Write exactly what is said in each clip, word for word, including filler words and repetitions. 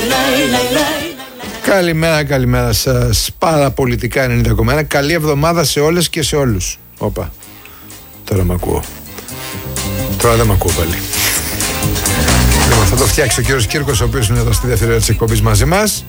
Καλημέρα, καλημέρα σας. Παραπολιτικά ενενήντα κόμμα ένα. Καλή εβδομάδα σε όλες και σε όλους. Όπα. Τώρα μ' ακούω. Τώρα δεν μ' ακούω πάλι. Λοιπόν, θα το φτιάξει ο κύριος Κύρκος, ο οποίος είναι εδώ στη δεύτερη ώρα της εκπομπής μαζί μας.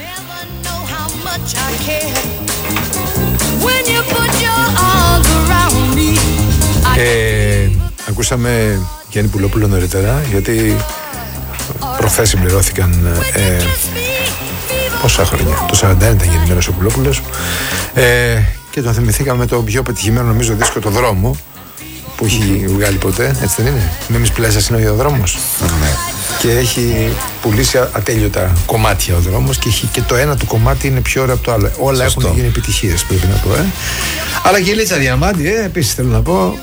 Ε, ακούσαμε Γιάννη Πουλόπουλο νωρίτερα, γιατί προχθές συμπληρώθηκαν ε, πόσα χρόνια, το σαράντα ένα ήταν γεννημένος ο Πουλόπουλος, ε, και τον θυμηθήκαμε με το πιο πετυχημένο νομίζω δίσκο, το Δρόμο, που έχει βγάλει ποτέ, έτσι δεν είναι? Μίμης Πλέσας είναι ο Δρόμος. Ναι. Και έχει πουλήσει ατέλειωτα κομμάτια ο Δρόμος και, έχει, και το ένα του κομμάτι είναι πιο ωραίο από το άλλο. Όλα Σωστό. Έχουν γίνει επιτυχίες, πρέπει να πω. Ε. Αλλά και η Λίτσα Διαμάντη, ε, επίσης θέλω να πω,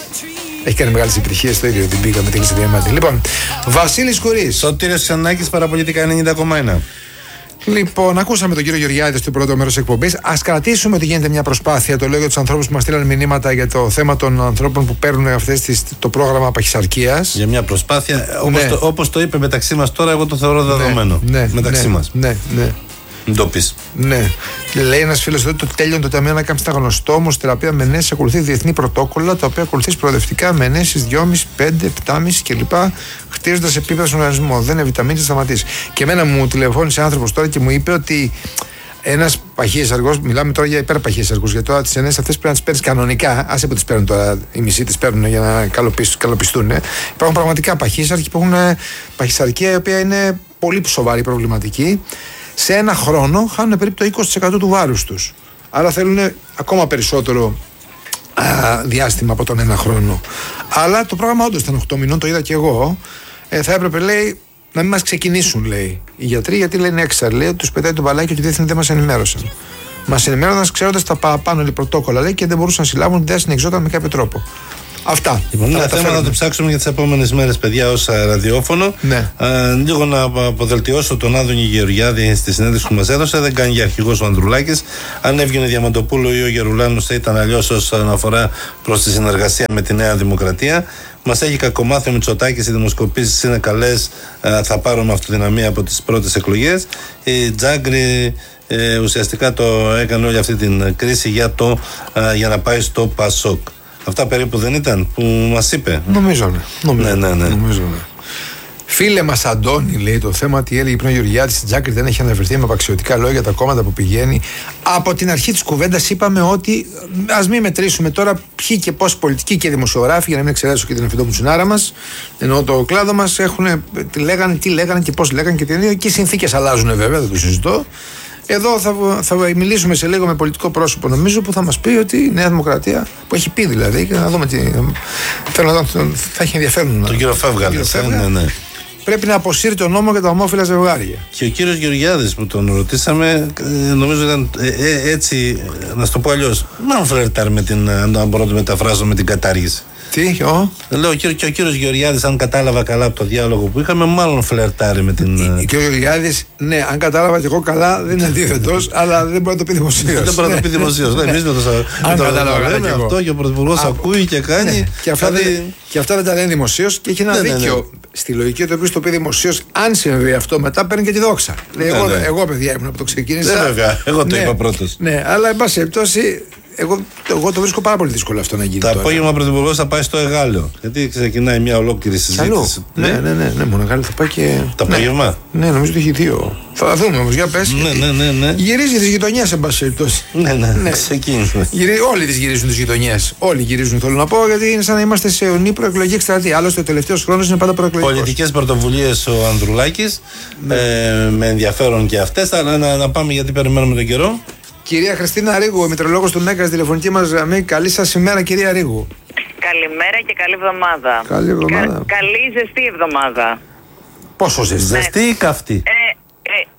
έχει κάνει μεγάλες επιτυχίες, το ίδιο την πήγα με τη Λίτσα Διαμάντη. Λοιπόν, Βασίλης Κουρής. Σωτήριος Ξενάκης, Παραπολιτικά ενενήντα κόμμα ένα. Λοιπόν, ακούσαμε τον κύριο Γεωργιάδη στο πρώτο μέρος της εκπομπής. Ας κρατήσουμε ότι γίνεται μια προσπάθεια. Το λέω για τους ανθρώπους που μας στείλαν μηνύματα για το θέμα των ανθρώπων που παίρνουν αυτές τις, το πρόγραμμα παχυσαρκίας. Για μια προσπάθεια. Όπως, ναι. το, όπως το είπε μεταξύ μας τώρα, εγώ το θεωρώ δεδομένο. Ναι, ναι, μεταξύ ναι, μας. Ναι, ναι. Μην το πεις. Ναι. Λέει ένας φίλος ότι το τέλειον το Ταμείο Ανάκαμψης ήταν γνωστό, όμως θεραπεία με ενέσεις ακολουθεί διεθνή πρωτόκολλα, τα οποία ακολουθεί προοδευτικά με ενέσεις δυόμισι, πέντε, επτάμισι κλπ. Χτίζοντας επίπεδα στον οργανισμό. Δεν είναι βιταμίνη, θα σταματήσει. Και εμένα μου τηλεφώνησε άνθρωπος τώρα και μου είπε ότι ένας παχύσαρκος, μιλάμε τώρα για υπερπαχύσαρκους, γιατί τώρα τις ενέσεις αυτές πρέπει να τις παίρνεις κανονικά. Άσε που τις παίρνουν τώρα, οι μισοί τις παίρνουν για να καλοπιστούν. Υπάρχουν πραγματικά παχύσαρκοι που έχουν παχυσαρκία η οποία είναι πολύ σοβαρή προβληματική. Σε ένα χρόνο χάνουν περίπου το είκοσι τοις εκατό του βάρους τους. Άρα θέλουν ακόμα περισσότερο α, διάστημα από τον ένα χρόνο. Αλλά το πρόγραμμα όντως ήταν οκτώ μηνών, το είδα και εγώ. Ε, θα έπρεπε, λέει, να μην μας ξεκινήσουν, λέει, οι γιατροί, γιατί λένε έξα. Λέει ότι τους πετάει το μπαλάκι και ότι δεν μας ενημέρωσαν. Μας ενημέρωσαν ξέροντας τα παραπάνω λέει, πρωτόκολλα, λέει, και δεν μπορούσαν να συλλάβουν, δεν συνεχιζόταν με κάποιο τρόπο. Αυτά. Λοιπόν, είναι ένα θέμα να το ψάξουμε για τις επόμενες μέρες, παιδιά, ως ραδιόφωνο. Ναι. Α, λίγο να αποδελτιώσω τον Άδωνη Γεωργιάδη στη συνέντευξη που μας έδωσε. Δεν κάνει για αρχηγός ο Ανδρουλάκης. Αν έβγαινε Διαμαντοπούλου ή ο Γερουλάνος, θα ήταν αλλιώς όσον αφορά προς τη συνεργασία με τη Νέα Δημοκρατία. Μας έχει κακομάθει ο Μητσοτάκης, οι δημοσκοπήσεις είναι καλές, θα πάρουμε αυτοδυναμία από τις πρώτες εκλογές. Η Τζάγκρη ε, ουσιαστικά το έκανε όλη αυτή την κρίση για, το, α, για να πάει στο Πασόκ. Αυτά περίπου δεν ήταν που μας είπε? Νομίζω ναι. Νομίζω, ναι, ναι, ναι. Νομίζω, ναι. Φίλε μας Αντώνη, λέει, το θέμα τι έλεγε πριν ο Γεωργιάδης στην Τζάκρη δεν έχει αναφερθεί με απαξιωτικά λόγια για τα κόμματα που πηγαίνει. Από την αρχή της κουβέντας είπαμε ότι ας μην μετρήσουμε τώρα ποιοι και πώς πολιτικοί και δημοσιογράφοι, για να μην εξαιρέσω και την Αμφιτόμουτσινάρα μας, ενώ το κλάδο μας έχουν, τι λέγανε, τι λέγανε και πώς λέγανε και τι λέγανε, και οι συνθήκες αλλάζουν βέβαια, δεν το συζητώ. Εδώ θα, θα μιλήσουμε σε λίγο με πολιτικό πρόσωπο, νομίζω, που θα μας πει ότι η Νέα Δημοκρατία, που έχει πει δηλαδή, και να δούμε τι. Θέλω να δω, θα έχει ενδιαφέρον. Τον κύριο Φεύγαλη. Ναι, ναι. Πρέπει να αποσύρει τον νόμο για τα ομόφυλα ζευγάρια. Και ο κύριος Γεωργιάδης που τον ρωτήσαμε, νομίζω ήταν ε, ε, έτσι, να σου το πω αλλιώς, μάλλον φλερτάρει με την, αν μπορώ να το μεταφράσω, με την κατάργηση. Τι, ο? Λέω και ο κύριος Γεωργιάδης, αν κατάλαβα καλά από το διάλογο που είχαμε, μάλλον φλερτάρει με την. Και ο Γεωργιάδης, ναι, αν κατάλαβα και εγώ καλά, δεν είναι αντίθετος, αλλά δεν μπορεί να το πει δημοσίως. Δεν μπορεί να το πει δημοσίως. Ναι, εμείς με το Σαββατοκύριακο. Αυτό και ο Πρωθυπουργός ακούει και κάνει. Και αυτά δεν τα λένε δημοσίως και έχει ένα δίκιο. Στη λογική του, το πει δημοσίως, αν συμβεί αυτό, μετά παίρνει και τη δόξα. Εγώ, παιδιά, ήμουν που το ξεκίνησα. Ναι, βέβαια, εγώ το είπα πρώτος. Ναι, αλλά εν πάση περιπτώσει. Εγώ, εγώ το βρίσκω πάρα πολύ δύσκολο αυτό να γίνει. Το απόγευμα ο Πρωθυπουργός θα πάει στο Εγάλεο. Γιατί ξεκινάει μια ολόκληρη συζήτηση. Ναι, ναι, ναι, ναι, ναι, μόνο Εγάλεο θα πάει και. Το απόγευμα. Ναι, νομίζω ότι έχει δύο. Θα δούμε όμως, για πες. Ναι, ναι, ναι, ναι. Γυρίζει τις γειτονιές, εν πάση περιπτώσει. Ναι, ναι, ναι. Ξεκίνησε. Όλοι τις γυρίζουν τις γειτονιές. Όλοι γυρίζουν, θέλω να πω, γιατί είναι σαν να είμαστε σε αιωνή προεκλογική εκστρατεία. Άλλωστε, ο τελευταίος χρόνος είναι πάντα προεκλογικός. Πολιτικές πρωτοβουλίες ο Ανδρουλάκης. Ναι. Ε, με ενδιαφέρον και αυτές. Αλλά να, να πάμε γιατί περιμένουμε τον καιρό. Κυρία Χριστίνα Ρίγου, μητρολόγος του ΜΕΚΑ, τηλεφωνική μας γραμμή. Καλή σας ημέρα, κυρία Ρίγου. Καλημέρα και καλή εβδομάδα. Καλή εβδομάδα. Κα, καλή ζεστή εβδομάδα. Πόσο ζεστή? Ζεστή ή καυτή? Ε, ε,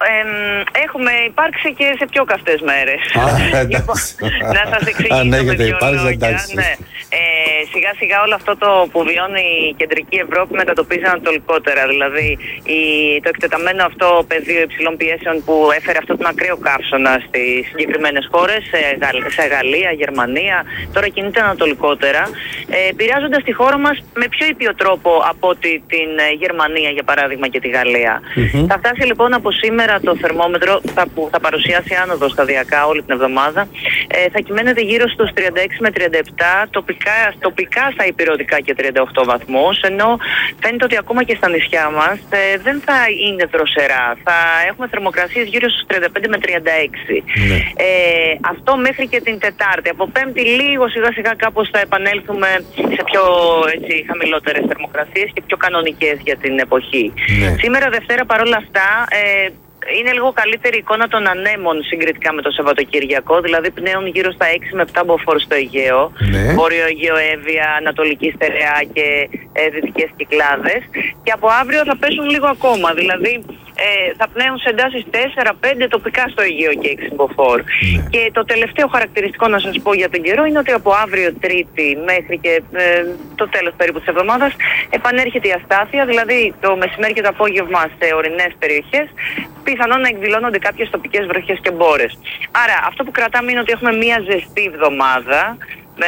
ε, έχουμε υπάρξει και σε πιο καυτές μέρες. Λοιπόν, να σας εξηγήσω με δύο λόγια. Ναι. Ε, σιγά σιγά όλο αυτό το που βιώνει η κεντρική Ευρώπη μετατοπίζει ανατολικότερα. Δηλαδή η, το εκτεταμένο αυτό πεδίο υψηλών πιέσεων που έφερε αυτό τον ακραίο καύσωνα στις συγκεκριμένες χώρες, σε, σε Γαλλία, Γερμανία, τώρα κινείται ανατολικότερα, ε, επηρεάζοντας τη χώρα μας με πιο ήπιο τρόπο από ότι την Γερμανία, για παράδειγμα, και τη Γαλλία. Mm-hmm. Θα φτάσει λοιπόν από σήμερα το θερμόμετρο, θα, που θα παρουσιάσει άνοδο σταδιακά όλη την εβδομάδα, ε, θα κυμαίνεται γύρω στους τριάντα έξι με τριάντα επτά, τοπικά, τοπικά στα υπηρετικά και τριάντα οκτώ βαθμούς, ενώ φαίνεται ότι ακόμα και στα νησιά μας ε, δεν θα είναι δροσερά. Θα έχουμε θερμοκρασίες γύρω στους τριάντα πέντε με τριάντα έξι. Mm-hmm. Ε, αυτό μέχρι και την Τετάρτη. Από Πέμπτη λίγο σιγά σιγά κάπως θα επανέλθουμε σε πιο έτσι, χαμηλότερες θερμοκρασίες και πιο κανονικές για την εποχή. Mm-hmm. Σήμερα Δευτέρα παρόλα αυτά ε, είναι λίγο καλύτερη εικόνα των ανέμων συγκριτικά με το Σαββατοκυριακό, δηλαδή πνέουν γύρω στα έξι με επτά μποφόρ στο Αιγαίο, ναι. Βόρειο Αιγαίο Εύβοια, Ανατολική Στερεά και ε, Δυτικές Κυκλάδες, και από αύριο θα πέσουν λίγο ακόμα, δηλαδή ε, θα πνέουν σε εντάσεις τέσσερα πέντε τοπικά στο Αιγαίο και έξι μποφόρ. Ναι. Και το τελευταίο χαρακτηριστικό να σας πω για τον καιρό είναι ότι από αύριο Τρίτη μέχρι και ε, το τέλος περίπου της εβδομάδας επανέρχεται η αστάθεια, δηλαδή το μεσημέρι και το απόγευμα σε ορεινές περιοχές πιθανόν να εκδηλώνονται κάποιες τοπικές βροχές και μπόρες. Άρα αυτό που κρατάμε είναι ότι έχουμε μια ζεστή εβδομάδα με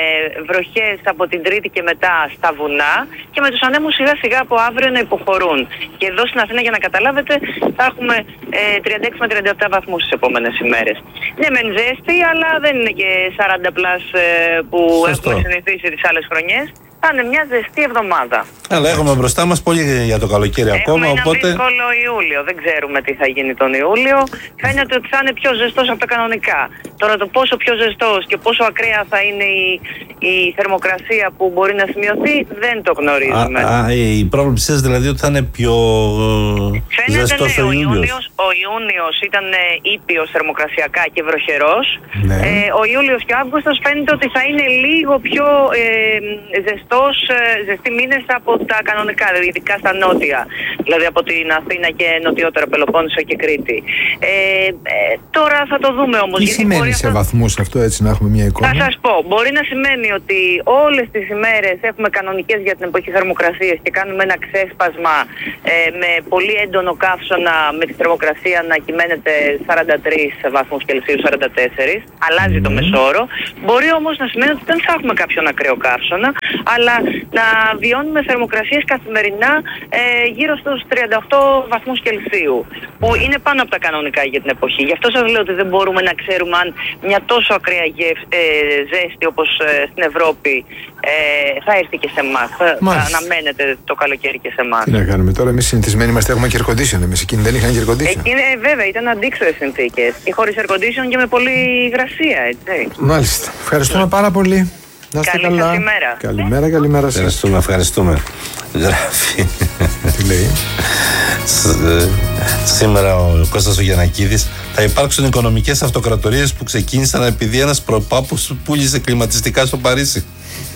βροχές από την Τρίτη και μετά στα βουνά και με τους ανέμους σιγά σιγά από αύριο να υποχωρούν. Και εδώ στην Αθήνα, για να καταλάβετε, θα έχουμε ε, τριάντα έξι με τριάντα επτά βαθμούς τις επόμενες ημέρες. Ναι, μεν ζέστη, αλλά δεν είναι και σαράντα πλάς ε, που Σωστό. Έχουμε συνηθίσει τις άλλες χρονιές. Θα είναι μια ζεστή εβδομάδα. Αλλά έχουμε μπροστά μας πολύ για το καλοκαίρι έχουμε ακόμα. Έχουμε οπότε... ένα δύσκολο Ιούλιο. Δεν ξέρουμε τι θα γίνει τον Ιούλιο. Φαίνεται ότι θα είναι πιο ζεστός από τα κανονικά. Τώρα το πόσο πιο ζεστός και πόσο ακραία θα είναι η, η θερμοκρασία που μπορεί να σημειωθεί δεν το γνωρίζουμε. Α, α, η πρόβλεψη σας δηλαδή ότι θα είναι πιο Φαίνεται, ζεστός ναι, ο Ιούλιος. Ιούλιος. Ο Ιούνιος ήταν ήπιος θερμοκρασιακά και βροχερός. Ναι. Ε, ο Ιούλιος και ο Αύγουστος φαίνεται ότι θα είναι λίγο πιο ε, ζεστός, ε, ζεστοί μήνες από τα κανονικά, δηλαδή ειδικά στα νότια. Δηλαδή από την Αθήνα και νοτιότερα Πελοπόννησο και Κρήτη. Ε, ε, τώρα θα το δούμε όμως. Τι σημαίνει σε αυτό... βαθμούς αυτό, έτσι να έχουμε μια εικόνα? Θα σας πω. Μπορεί να σημαίνει ότι όλες τις ημέρες έχουμε κανονικές για την εποχή θερμοκρασίας και κάνουμε ένα ξέσπασμα ε, με πολύ έντονο καύσωνα, με τη θερμοκρασία να κυμαίνεται σαράντα τρεις βαθμούς Κελσίου, σαράντα τέσσερα. Αλλάζει mm. το μεσόωρο. Μπορεί όμως να σημαίνει ότι δεν θα έχουμε κάποιον ακραίο καύσωνα, αλλά να βιώνουμε θερμοκρασίες καθημερινά ε, γύρω στους τριάντα οκτώ βαθμούς Κελσίου, που είναι πάνω από τα κανονικά για την εποχή. Γι' αυτό σας λέω ότι δεν μπορούμε να ξέρουμε αν μια τόσο ακραία γευ, ε, ζέστη όπως ε, στην Ευρώπη ε, θα έρθει και σε εμάς. Θα, θα αναμένεται το καλοκαίρι και σε εμάς. Τι να κάνουμε τώρα, εμείς συνηθισμένοι είμαστε, έχουμε και air condition. Εμείς εκείνοι δεν είχαν air condition. Εκείνη, ε, βέβαια, ήταν αντίξωες συνθήκες. Και χωρίς air condition και με πολύ υγρασία, έτσι. Μάλιστα. Ευχαριστούμε πάρα πολύ. Να είστε καλή καλά. Καλημέρα. Καλημέρα, καλημέρα σας. Ευχαριστούμε, ευχαριστούμε. Γράφει. Τι λέει? Σήμερα ο Κώστας ο Γιαννακίδης. Θα υπάρξουν οικονομικές αυτοκρατορίες που ξεκίνησαν επειδή ένας προπάπους πούλησε κλιματιστικά στο Παρίσι.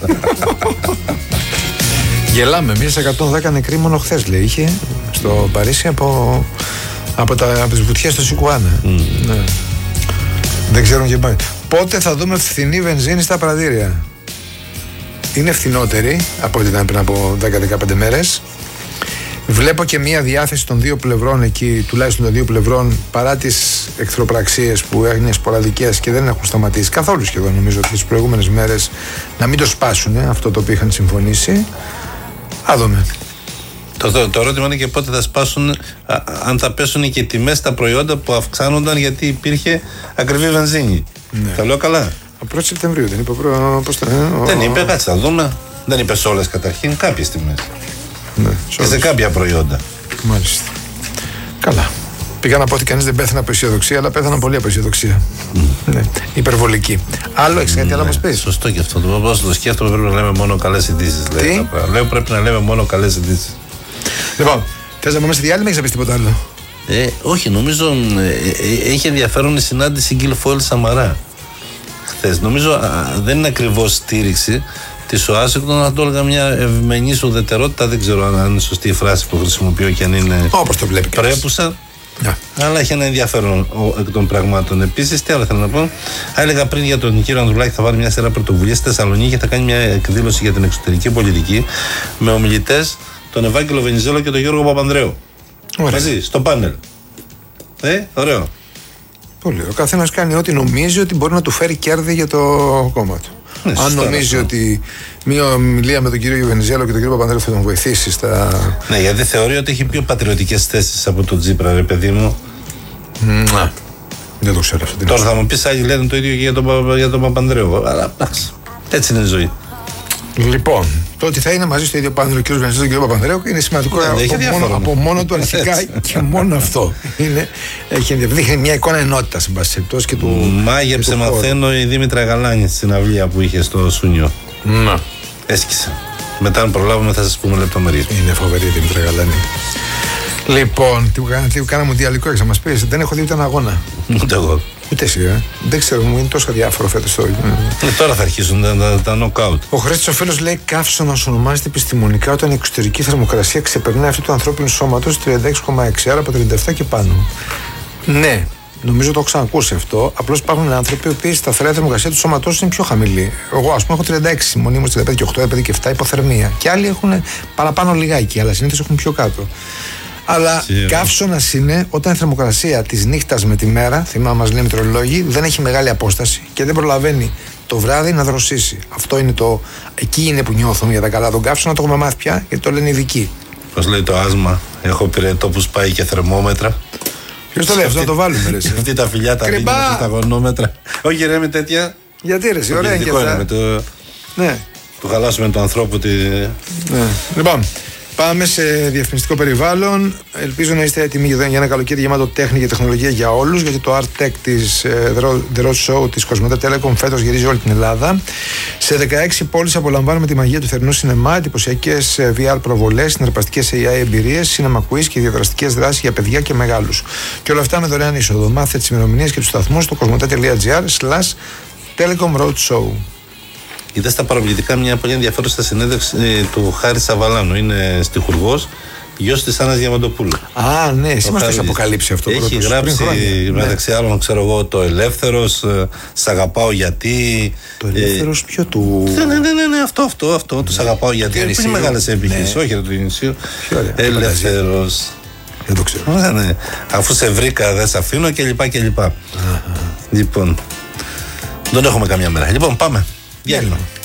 Γελάμε. Εμείς εκατόν δέκα νεκροί μόνο χθες, λέει, είχε στο Παρίσι από, από, τα, από τις βουτιές του Σικουάνα. Mm. Ναι. Δεν ξέρουν και πάει. Πότε θα δούμε φθηνή βενζίνη στα πρατήρια? Είναι φθηνότερη από ό,τι ήταν πριν από δέκα με δεκαπέντε μέρες. Βλέπω και μία διάθεση των δύο πλευρών εκεί, τουλάχιστον των δύο πλευρών, παρά τις εχθροπραξίες που έγιναν σποραδικές και δεν έχουν σταματήσει καθόλου σχεδόν, νομίζω, τις προηγούμενες μέρες, να μην το σπάσουν ε, αυτό το οποίο είχαν συμφωνήσει. Α, δούμε. Το, το, το ερώτημα είναι και πότε θα σπάσουν, α, αν θα πέσουν και οι τιμές στα προϊόντα που αυξάνονταν γιατί υπήρχε ακριβή βενζίνη. Ναι. Τα λέω καλά. Από πρώτη Σεπτεμβρίου δεν είπε. Προ... Πώς θα... Δεν είπε, κάτσε να δούμε. Δεν είπε σε όλες καταρχήν, κάποιες τιμές. Ναι, και σε κάποια προϊόντα. Μάλιστα. Καλά. Πήγα να πω ότι κανείς δεν πέθανε από αισιοδοξία, αλλά πέθαναν πολύ από αισιοδοξία. Mm. Ναι. Υπερβολική. Άλλο έχεις κάτι ναι, άλλο να μας πεις? Σωστό και αυτό. Το το σκέφτομαι, πρέπει να λέμε μόνο καλές ειδήσεις. Τι? Λέω πρέπει να λέμε μόνο καλές ειδήσεις. Λοιπόν, θες να πούμε σε διάλειμμα ή έχεις να πεις τίποτα άλλο? Ε, όχι, νομίζω ε, ε, έχει ενδιαφέρον η συνάντηση Γκίλ Φόιλ Σαμαρά χθες. Νομίζω α, δεν είναι ακριβώς στήριξη της Ουάσιγκτον, να το έλεγα μια ευμενής ουδετερότητα. Δεν ξέρω αν είναι σωστή η φράση που χρησιμοποιώ και αν είναι όπως το βλέπει πρέπουσα. Yeah. Αλλά έχει ένα ενδιαφέρον εκ των πραγμάτων. Επίσης, τι άλλο θέλω να πω. Έλεγα πριν για τον κύριο Ανδρουλάκη, θα πάρει μια σειρά πρωτοβουλίες στη Θεσσαλονίκη και θα κάνει μια εκδήλωση για την εξωτερική πολιτική με ομιλητές τον Ευάγγελο Βενιζέλο και τον Γιώργο Παπανδρέου. Μαζί, στο πάνελ. Ε, ωραίο. Πολύ. Ο καθένας κάνει ό,τι νομίζει ότι μπορεί να του φέρει κέρδη για το κόμμα του. Ναι, αν νομίζει αυτό. Ότι μία ομιλία με τον κύριο Βενιζέλο και τον κύριο Παπανδρέου θα τον βοηθήσει στα. Ναι, γιατί θεωρεί ότι έχει πιο πατριωτικές θέσεις από τον Τσίπρα, ρε παιδί μου. Να. Δεν το ξέρω αυτό. Τώρα θα μου πεις, άλλοι λένε το ίδιο και για τον, για τον Παπανδρέου. Αλλά εντάξει. Έτσι είναι η ζωή. Λοιπόν, το ότι θα είναι μαζί στο ίδιο πάνελ ο κ. Βενιζέλο και ο κ. Παπανδρέου είναι σημαντικό ναι, από, μόνο, από μόνο του αρχικά και μόνο αυτό. Είναι, έχει δείχνει μια εικόνα ενότητας εν πάση περιπτώσει και του. Μάγεψε, μαθαίνω, η Δήμητρα Γαλάνη στην συναυλία που είχε στο Σούνιο. Να. Έσκησε. Μετά, αν προλάβουμε, θα σας πούμε λεπτομέρειες. Είναι φοβερή η Δήμητρα Γαλάνη. Λοιπόν, τι κάναμε διαλυκό, έχεις να μας πεις. Δεν έχω δει ούτε ένα αγώνα. Ούτε εγώ. Ούτε εσύ, ε. Δεν ξέρω, μου είναι τόσο διάφορο φέτος το. Ε, τώρα θα αρχίσουν τα, τα, τα νοκάουτ. Ο Χρήστος ο φίλος λέει: καύσωνας ονομάζεται επιστημονικά όταν η εξωτερική θερμοκρασία ξεπερνάει αυτή του ανθρώπινου σώματος τριάντα έξι κόμμα έξι, άρα από τριάντα επτά και πάνω. Ναι, νομίζω το έχω ξανακούσει αυτό. Απλώς υπάρχουν άνθρωποι οι οποίοι η σταθερά θερμοκρασία του σώματός είναι πιο χαμηλή. Εγώ, ας πούμε, έχω τριάντα έξι, μονίμως τριάντα πέντε και οκτώ, τριάντα πέντε και επτά υποθερμία. Και άλλοι έχουν παραπάνω λιγάκι, αλλά συνήθως έχουν πιο κάτω. Αλλά καύσωνας είναι όταν η θερμοκρασία της νύχτας με τη μέρα, θυμάμαι μας λέει μετρολόγοι, δεν έχει μεγάλη απόσταση και δεν προλαβαίνει το βράδυ να δροσίσει. Αυτό είναι το. Εκεί είναι που νιώθουμε για τα καλά. Τον καύσωνα το έχουμε μάθει πια γιατί το λένε ειδικοί. Πώς λέει το άσμα, έχω πυρετό που σπάει και θερμόμετρα. Ποιος το λέει αυτό, να το βάλουμε. Αυτή τα φιλιά τα δίνει στα γονόμετρα. Όχι ρε με τέτοια. Γιατί ρε, ωραία είναι και αυτά. Ναι. Του χαλάσουμε τον ανθρώπου τη. Ναι. Λοιπόν. Πάμε σε διαφημιστικό περιβάλλον. Ελπίζω να είστε έτοιμοι για ένα καλοκαίρι γεμάτο τέχνη και τεχνολογία για όλους. Γιατί το Art Tech της The Road Show της Κοσμοτέ Telecom φέτος γυρίζει όλη την Ελλάδα. Σε δεκαέξι πόλεις απολαμβάνουμε τη μαγεία του θερινού σινεμά, εντυπωσιακές βι αρ προβολές, συναρπαστικές έι άι εμπειρίες, cinema quiz και διαδραστικές δράσεις για παιδιά και μεγάλους. Και όλα αυτά με δωρεάν είσοδο. Μάθε τις ημερομηνίες και τους σταθμούς στο κοσμοτέ.gr slash Telecom Road Show. Είδα στα παραπληκτικά μια πολύ ενδιαφέρουσα συνέντευξη ε, του Χάρη Σαββαλάνου. Είναι στιχουργός, γιος της Άννας Διαμαντοπούλου. Α, ναι, εσύ μας το έχεις αποκαλύψει αυτό. Έχει πρώτος, γράψει μεταξύ ναι. άλλων, ξέρω εγώ, το Ελεύθερος, Σ' αγαπάω γιατί. Το Ελεύθερος, ε, ποιο του. Ναι, ναι, ναι, ναι, αυτό, αυτό, αυτό, ναι. Το Σ' αγαπάω γιατί. Δεν είναι μεγάλες επιχειρήσεις, ναι. Όχι το Ινσίου. Ελεύθερος. Δεν το ξέρω. Ναι, ναι. Αφού σε βρήκα, δεν σε αφήνω κλπ. Λοιπόν, δεν έχουμε καμιά μέρα. Λοιπόν, πάμε. Διάλειμμα.